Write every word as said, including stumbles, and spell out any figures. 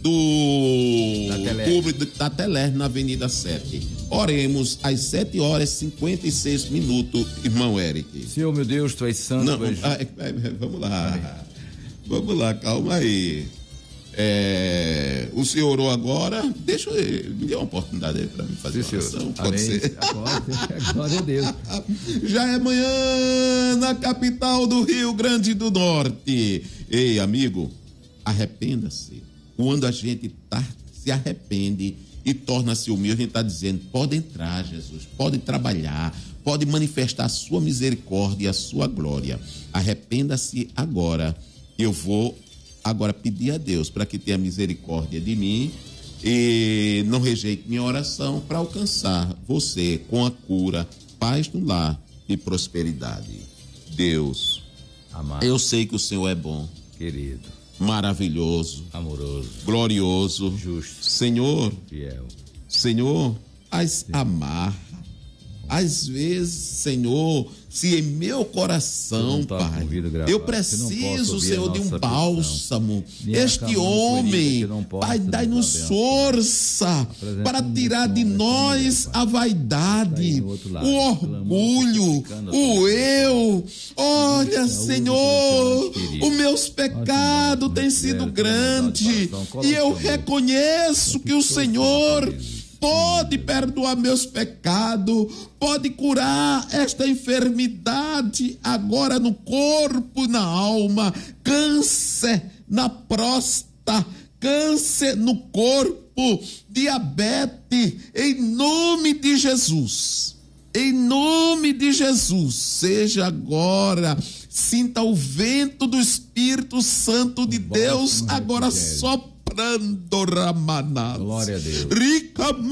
do da Teler. público da Teler, na Avenida sete. Oremos às sete horas e cinquenta e seis minutos, irmão Eric. Senhor, meu Deus, tu és santo. Não, és... ah, é, é, vamos lá. Amém. Vamos lá, calma aí. É, o senhor orou agora, deixa eu, me dê uma oportunidade aí para me fazer Sim, uma oração. senhor. Pode Amém. ser? Agora, glória a Deus. Já é manhã na capital do Rio Grande do Norte. Ei, amigo, arrependa-se. Quando a gente tá, se arrepende e torna-se humilde, a gente está dizendo, pode entrar, Jesus, pode trabalhar, pode manifestar a sua misericórdia e a sua glória. Arrependa-se agora. Eu vou agora pedir a Deus para que tenha misericórdia de mim e não rejeite minha oração para alcançar você com a cura, paz no lar e prosperidade. Deus, amado, eu sei que o Senhor é bom, querido, maravilhoso, amoroso, glorioso, justo, Senhor, fiel. Senhor, as amarra. Às vezes, Senhor, se em meu coração, Pai, eu preciso, Senhor, de um bálsamo, este homem, Pai, dai-nos força para tirar de nós a vaidade, o orgulho, o eu. Olha, Senhor, os meus pecados têm sido grandes e eu reconheço que o Senhor pode perdoar meus pecados, pode curar esta enfermidade agora no corpo, na alma, câncer na próstata, câncer no corpo, diabetes, em nome de Jesus. Em nome de Jesus, seja agora, sinta o vento do Espírito Santo de Deus agora soprando, Ramaná. Glória a Deus. Rica